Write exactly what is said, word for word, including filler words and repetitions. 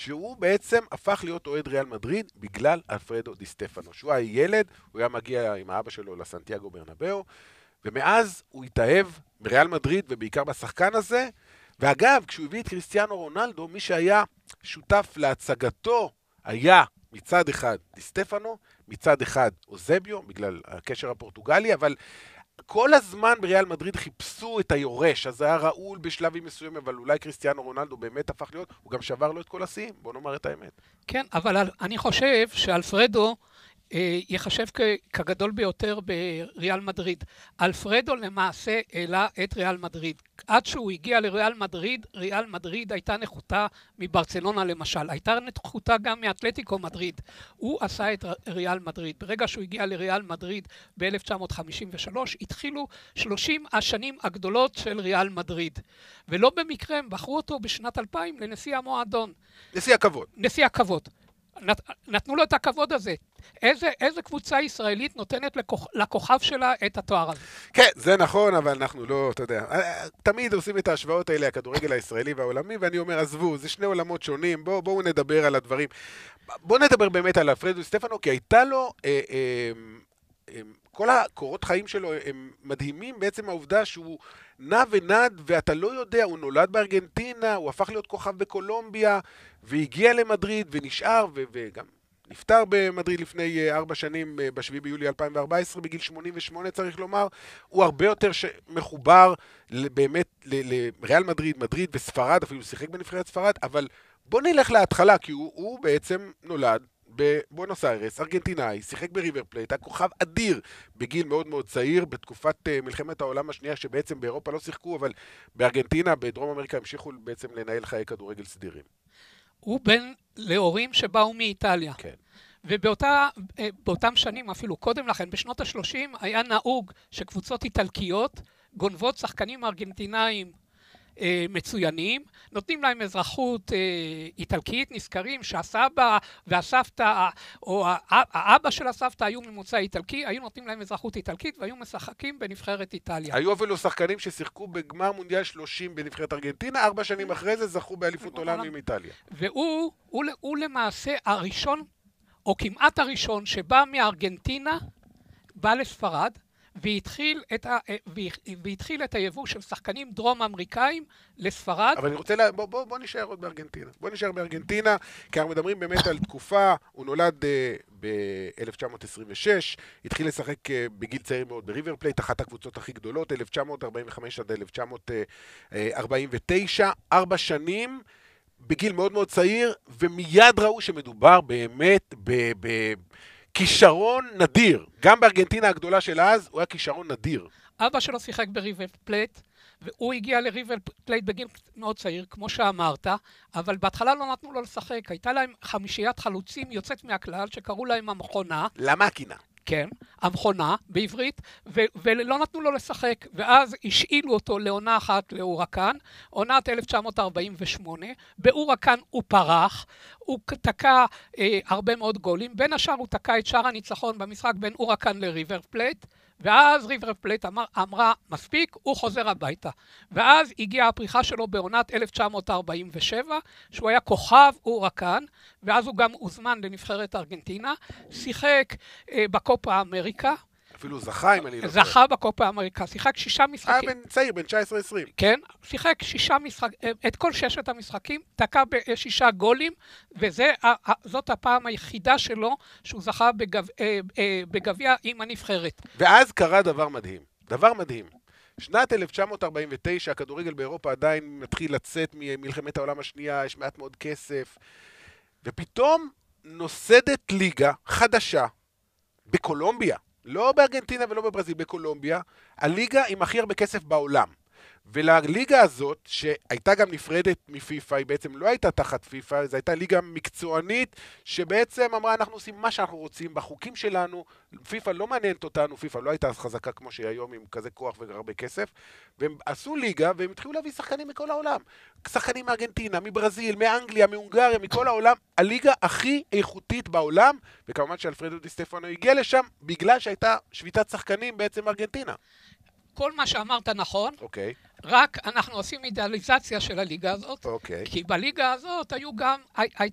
שהוא בעצם הפך להיות אוהד ריאל מדריד בגלל אלפרדו די סטפנו. שהוא היה ילד, הוא היה מגיע עם האבא שלו לסנטיאגו ברנבאו, ומאז הוא התאהב בריאל מדריד ובעיקר בשחקן הזה, ואגב, כשהוא הביא את קריסטיאנו רונלדו, מי שהיה שותף להצגתו היה מצד אחד די סטפנו, מצד אחד אוזביו, בגלל הקשר הפורטוגלי, אבל כל הזמן בריאל מדריד חיפשו את היורש, אז זה היה ראול בשלבים מסוימים, אבל אולי קריסטיאנו רונלדו באמת הפך להיות, הוא גם שבר לו את כל השיאים, בוא נאמר את האמת. כן, אבל אני חושב שאלפרדו יחשב כגדול ביותר בריאל מדריד. אלפרדו למעשה העלה את ריאל מדריד. עד שהוא הגיע לריאל מדריד, ריאל מדריד הייתה נחותה מברצלונה למשל. הייתה נחותה גם מאתלטיקו מדריד. הוא עשה את ריאל מדריד. ברגע שהוא הגיע לריאל מדריד ב-אלף תשע מאות חמישים ושלוש, התחילו שלושים השנים הגדולות של ריאל מדריד. ולא במקרה הם בחרו אותו בשנת אלפיים לנשיא המועדון. נשיא הכבוד. נשיא הכבוד. נת, נתנו לו את הכבוד הזה. איזה, איזה קבוצה ישראלית נותנת לכוח, לכוכב שלה את התואר הזה? כן, זה נכון, אבל אנחנו לא, אתה יודע, תמיד עושים את ההשוואות האלה, הכדורגל הישראלי והעולמי, ואני אומר, עזבו, זה שני עולמות שונים, בואו בוא נדבר על הדברים. בואו נדבר באמת על אלפרדו די סטפנו, כי הייתה לו, אה, אה, אה, כל הקורות חיים שלו הם מדהימים, בעצם העובדה שהוא נע ונד, ואתה לא יודע, הוא נולד בארגנטינה, הוא הפך להיות כוכב בקולומביה, והגיע למדריד, ונשאר, ו- וגם נפטר במדריד לפני ארבע שנים, בשביעי ביולי אלפיים וארבע עשרה, בגיל שמונים ושמונה צריך לומר, הוא הרבה יותר ש- מחובר באמת לריאל מדריד, מדריד וספרד, אפילו שיחק בנבחרת ספרד, אבל בוא נלך להתחלה, כי הוא, הוא בעצם נולד בבואנוס איירס, ארגנטינאי, שיחק בריבר פלייט, היה כוכב אדיר בגיל מאוד מאוד צעיר, בתקופת uh, מלחמת העולם השנייה, שבעצם באירופה לא שיחקו, אבל בארגנטינה, בדרום אמריקה, המשיכו בעצם לנהל חיי כדורגל סדירים. הוא בן להורים שבאו מאיטליה. כן. ובאותם שנים, אפילו קודם לכן, בשנות ה-שלושים, היה נהוג שקבוצות איטלקיות גונבות שחקנים ארגנטינאים מצוינים, נותנים להם אזרחות איטלקית, נזכרים שהסבא והסבתא, או האבא של הסבתא היו ממוצא איטלקי, היו נותנים להם אזרחות איטלקית והיו משחקים בנבחרת איטליה. היו אפילו שחקנים ששיחקו בגמר מונדיאל שלושים בנבחרת ארגנטינה, ארבע שנים אחרי זה זכו באליפות עולם עם איטליה. והוא הוא, הוא למעשה הראשון, או כמעט הראשון, שבא מארגנטינה, בא לספרד, והתחיל את, ה... והתחיל את היבוא של שחקנים דרום אמריקאים לספרד. אבל אני רוצה, לה... בוא, בוא, בוא נשאר עוד בארגנטינה. בוא נשאר בארגנטינה, כי אנחנו מדברים באמת על תקופה, הוא נולד uh, ב-אלף תשע מאות עשרים ושש, התחיל לשחק uh, בגיל צעיר מאוד בריבר פלייט, אחת הקבוצות הכי גדולות, אלף תשע מאות ארבעים וחמש עד אלף תשע מאות ארבעים ותשע, ארבע שנים, בגיל מאוד מאוד צעיר, ומיד ראו שמדובר באמת ב... ב... כישרון נדיר. גם בארגנטינה הגדולה של אז, הוא היה כישרון נדיר. אבא שלו שיחק בריבר פלייט, והוא הגיע לריבר פלייט בגיל מאוד צעיר, כמו שאמרת, אבל בהתחלה לא נתנו לו לשחק. הייתה להם חמישיית חלוצים יוצאת מהכלל, שקראו להם המכונה. למאקינה. כן, המכונה בעברית, ו- ולא נתנו לו לשחק, ואז השאילו אותו לעונה אחת לאורקן, עונת אלף תשע מאות ארבעים ושמונה, באורקן הוא פרח, הוא תקע אה, הרבה מאוד גולים, בין השאר הוא תקע את שער הניצחון במשחק בין אורקן לריבר פלייט, ואז ריבר פלייט אמר, אמרה, מספיק, הוא חוזר הביתה. ואז הגיעה הפריחה שלו בעונת אלף תשע מאות ארבעים ושבע, שהוא היה כוכב אורקן, ואז הוא גם הוזמן לנבחרת ארגנטינה, שיחק אה, בקופה אמריקה. אפילו זכה, אם אני לא זכה זכה בקופה אמריקה, שיחק שישה משחקים. היה בן צעיר, בן תשע עשרה עשרים. כן, שיחק שישה משחקים, את כל ששת המשחקים, תקע בשישה גולים, וזאת הפעם היחידה שלו, שהוא זכה בגב, אה, אה, בגביע עם הנבחרת. ואז קרה דבר מדהים, דבר מדהים. שנת אלף תשע מאות ארבעים ותשע, הכדורגל באירופה עדיין מתחיל לצאת ממלחמת העולם השנייה, יש מעט מאוד כסף, ופתאום נוסדת ליגה חדשה בקולומביה, לא בארגנטינה ולא בברזיל, בקולומביה, הליגה עם הכי הרבה כסף בעולם. ולליגה הזאת, שהייתה גם נפרדת מפיפה, היא בעצם לא הייתה תחת פיפה, זו הייתה ליגה מקצוענית, שבעצם אמרה, אנחנו עושים מה שאנחנו רוצים, בחוקים שלנו, פיפה לא מעניינת אותנו, פיפה לא הייתה חזקה כמו שהיא היום, עם כזה כוח והרבה כסף, והם עשו ליגה, והם התחילו להביא שחקנים מכל העולם. שחקנים מארגנטינה, מברזיל, מאנגליה, מהונגריה, מכל העולם, הליגה הכי איכותית בעולם, וכמובן שאלפרדו די סטפנו הגיע לשם, בגלל שהייתה שביתת שחקנים בעצם ארגנטינה. כל מה שאמרת נכון, אוקיי. רק אנחנו עושים אידיאליזציה של הליגה הזאת, אוקיי. כי בליגה הזאת היו גם, הי, הי,